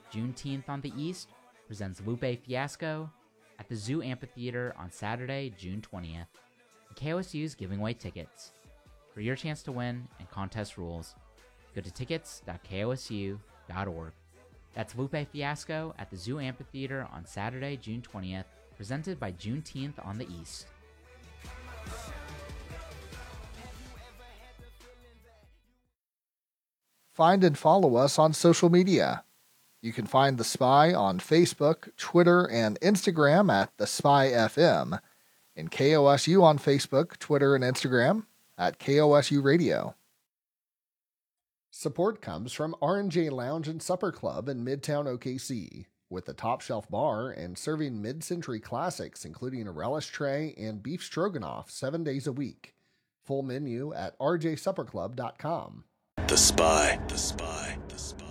Juneteenth on the East presents Lupe Fiasco at the Zoo Amphitheater on Saturday, June 20th. KOSU is giving away tickets. For your chance to win and contest rules, go to tickets.kosu.org. That's Lupe Fiasco at the Zoo Amphitheater on Saturday, June 20th, presented by Juneteenth on the East. Find and follow us on social media. You can find The Spy on Facebook, Twitter, and Instagram at The Spy FM, and KOSU on Facebook, Twitter, and Instagram at KOSU Radio. Support comes from R&J Lounge and Supper Club in Midtown OKC, with a top-shelf bar and serving mid-century classics including a relish tray and beef stroganoff 7 days a week. Full menu at rjsupperclub.com. The Spy. The Spy. The Spy.